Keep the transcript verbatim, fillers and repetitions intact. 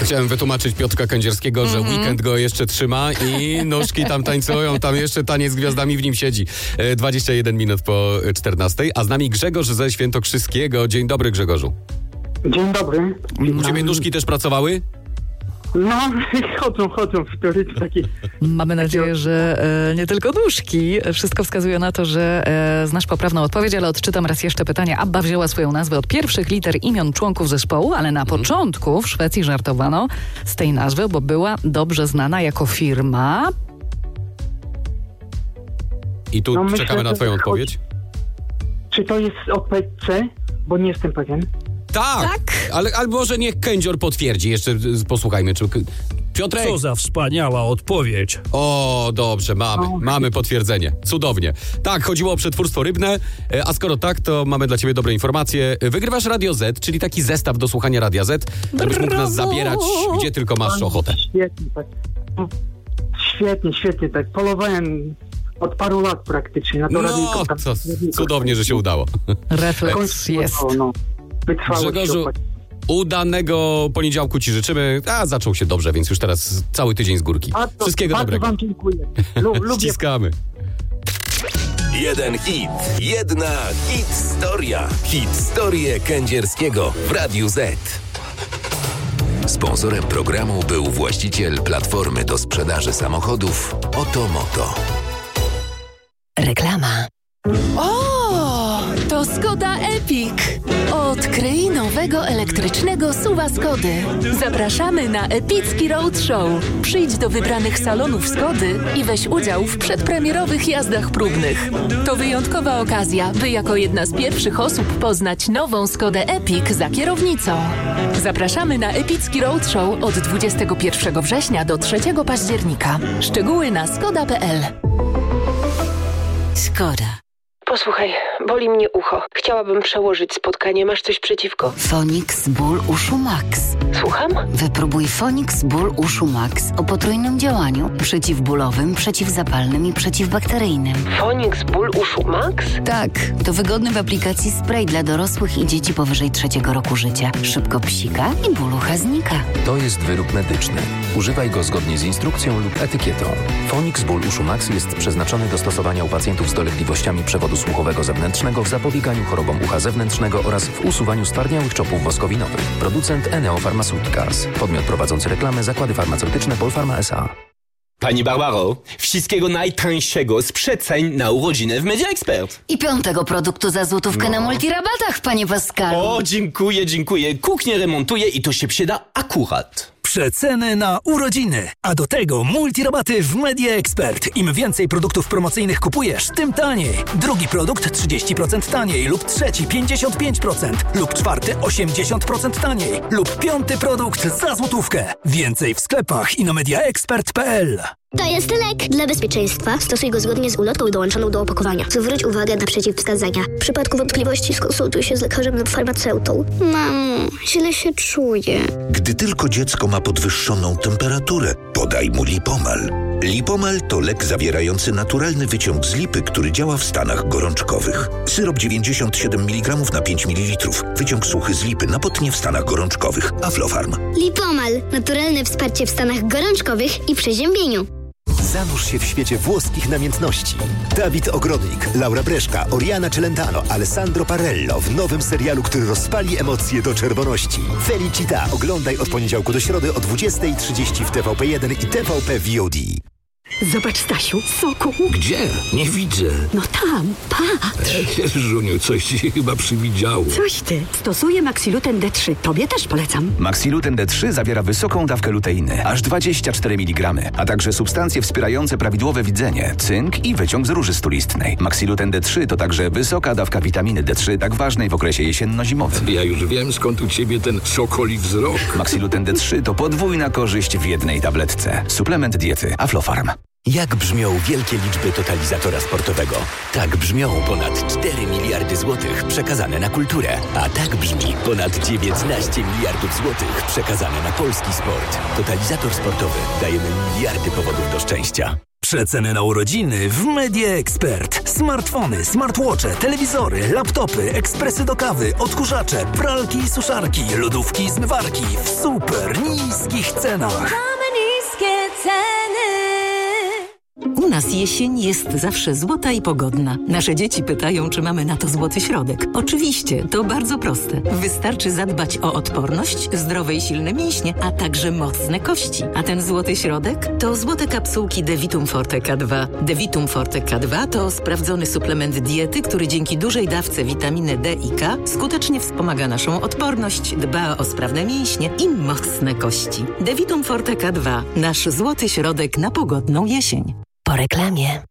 Chciałem wytłumaczyć Piotrka Kędzierskiego, że mm-hmm. weekend go jeszcze trzyma i nóżki tam tańcują, tam jeszcze taniec z gwiazdami w nim siedzi. dwadzieścia jeden minut po czternastej, a z nami Grzegorz ze Świętokrzyskiego. Dzień dobry, Grzegorzu. Dzień dobry. U ciebie nóżki też pracowały? No, chodzą, chodzą w teorii takie. Mamy nadzieję, że e, nie tylko nóżki. Wszystko wskazuje na to, że e, znasz poprawną odpowiedź, ale odczytam raz jeszcze pytanie. ABBA wzięła swoją nazwę od pierwszych liter imion członków zespołu, ale na hmm. początku w Szwecji żartowano z tej nazwy, bo była dobrze znana jako firma. I tu no, czekamy myślę, na twoją odpowiedź. Czy to jest odpowiedź C? Bo nie jestem pewien. Tak, tak. Ale, ale może niech Kędzior potwierdzi. Jeszcze posłuchajmy, czy... Piotrek? Co za wspaniała odpowiedź. O, dobrze, mamy, o. mamy potwierdzenie. Cudownie. Tak, chodziło o przetwórstwo rybne, a skoro tak, to mamy dla ciebie dobre informacje. Wygrywasz Radio Z, czyli taki zestaw do słuchania Radia Z, żebyś mógł nas zabierać, gdzie tylko masz ochotę. Świetnie, tak. Świetnie, świetnie, tak. Polowałem od paru lat praktycznie na to no, radyjko. No, to cudownie, że się udało. Refleks jest. No. Grzegorzu, udanego poniedziałku ci życzymy. A, zaczął się dobrze, więc już teraz cały tydzień z górki. A to Wszystkiego dobrego. Wam dziękuję. Lubię. Ściskamy. Jeden hit, jedna hit-storia. Hit-storię Kędzierskiego w Radiu Z. Sponsorem programu był właściciel platformy do sprzedaży samochodów Otomoto. Reklama. O, to Skoda Epic. Odkryj nowego elektrycznego suwa Skody. Zapraszamy na epicki roadshow. Przyjdź do wybranych salonów Skody i weź udział w przedpremierowych jazdach próbnych. To wyjątkowa okazja, by jako jedna z pierwszych osób poznać nową Skodę Epic za kierownicą. Zapraszamy na epicki roadshow od dwudziestego pierwszego września do trzeciego października. Szczegóły na skoda kropka p l. Skoda. Posłuchaj, boli mnie ucho. Chciałabym przełożyć spotkanie. Masz coś przeciwko? Fonix Ból Uszu Max. Słucham? Wypróbuj Fonix Ból Uszu Max o potrójnym działaniu. Przeciwbólowym, przeciwzapalnym i przeciwbakteryjnym. Fonix Ból Uszu Max? Tak, to wygodny w aplikacji spray dla dorosłych i dzieci powyżej trzeciego roku życia. Szybko psika i ból ucha znika. To jest wyrób medyczny. Używaj go zgodnie z instrukcją lub etykietą. Fonix Ból Uszu Max jest przeznaczony do stosowania u pacjentów z dolegliwościami przewodu słuchowego zewnętrznego w zapobieganiu chorobom ucha zewnętrznego oraz w usuwaniu stwardniałych czopów woskowinowych. Producent Eneo Pharmaceuticals. Podmiot prowadzący reklamę Zakłady Farmaceutyczne Polpharma S A. Pani Barbaro, wszystkiego najtańszego z przeceń na urodziny w Media Expert. I piątego produktu za złotówkę no. na multirabatach, panie Pascalu. O, dziękuję, dziękuję. Kuchnię remontuję i to się przyda akurat. Przeceny na urodziny, a do tego multirabaty w Media Expert. Im więcej produktów promocyjnych kupujesz, tym taniej. Drugi produkt trzydzieści procent taniej lub trzeci pięćdziesiąt pięć procent lub czwarty osiemdziesiąt procent taniej lub piąty produkt za złotówkę. Więcej w sklepach i na mediaexpert kropka p l. To jest lek. Dla bezpieczeństwa stosuj go zgodnie z ulotką dołączoną do opakowania. Zwróć uwagę na przeciwwskazania. W przypadku wątpliwości skonsultuj się z lekarzem lub farmaceutą. Mamo, źle się czuję. Gdy tylko dziecko ma podwyższoną temperaturę, podaj mu Lipomal. Lipomal to lek zawierający naturalny wyciąg z lipy, który działa w stanach gorączkowych. Syrop dziewięćdziesiąt siedem miligramów na pięć mililitrów. Wyciąg suchy z lipy na potnie w stanach gorączkowych. Aflofarm. Lipomal. Naturalne wsparcie w stanach gorączkowych i przeziębieniu. Zanurz się w świecie włoskich namiętności. Dawid Ogrodnik, Laura Breszka, Oriana Celentano, Alessandro Parello w nowym serialu, który rozpali emocje do czerwoności. Felicita. Oglądaj od poniedziałku do środy o dwudziesta trzydzieści w T V P jeden i T V P V O D. Zobacz, Stasiu, soku. Gdzie? Nie widzę. No tam, patrz. Ech, Żuniu, coś ci się chyba przywidziało. Coś ty. Stosuję Maxiluten D trzy. Tobie też polecam. Maxiluten D trzy zawiera wysoką dawkę luteiny, aż dwadzieścia cztery miligramy, a także substancje wspierające prawidłowe widzenie, cynk i wyciąg z róży stulistnej. Maxiluten D trzy to także wysoka dawka witaminy D trzy, tak ważnej w okresie jesienno-zimowym. Ja już wiem, skąd u ciebie ten sokoli wzrok. Maxiluten D trzy to podwójna korzyść w jednej tabletce. Suplement diety Aflofarm. Jak brzmią wielkie liczby totalizatora sportowego? Tak brzmią ponad cztery miliardy złotych przekazane na kulturę. A tak brzmi ponad dziewiętnaście miliardów złotych przekazane na polski sport. Totalizator sportowy. Dajemy miliardy powodów do szczęścia. Przeceny na urodziny w Media Expert. Smartfony, smartwatche, telewizory, laptopy, ekspresy do kawy, odkurzacze, pralki i suszarki, lodówki i zmywarki w super niskich cenach. Mamy niskie ceny. U nas jesień jest zawsze złota i pogodna. Nasze dzieci pytają, czy mamy na to złoty środek. Oczywiście, to bardzo proste. Wystarczy zadbać o odporność, zdrowe i silne mięśnie, a także mocne kości. A ten złoty środek to złote kapsułki Devitum Forte K dwa. Devitum Forte K dwa to sprawdzony suplement diety, który dzięki dużej dawce witaminy D i K skutecznie wspomaga naszą odporność, dba o sprawne mięśnie i mocne kości. Devitum Forte K dwa. Nasz złoty środek na pogodną jesień. Po reklamie.